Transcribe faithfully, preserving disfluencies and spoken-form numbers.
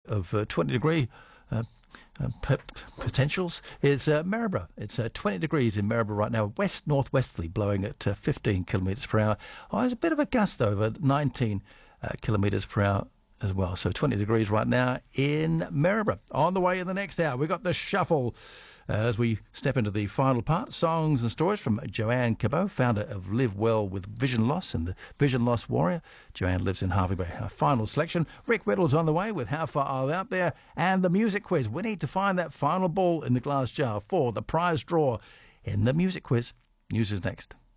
of uh, twenty degree uh, uh, p- potentials is uh, Maryborough. It's uh, twenty degrees in Maryborough right now, west northwesterly, blowing at uh, fifteen kilometres per hour. Oh, there's a bit of a gust over nineteen uh, kilometres per hour as well. So twenty degrees right now in Maryborough. On the way in the next hour, we've got the shuffle. Uh, as we step into the final part, songs and stories from Joanne Cabot, founder of Live Well with Vision Loss and the Vision Loss Warrior. Joanne lives in Harvey Bay. Our final selection, Rick Reynolds on the way with How Far Are They Out There, and the music quiz. We need to find that final ball in the glass jar for the prize draw in the music quiz. News is next.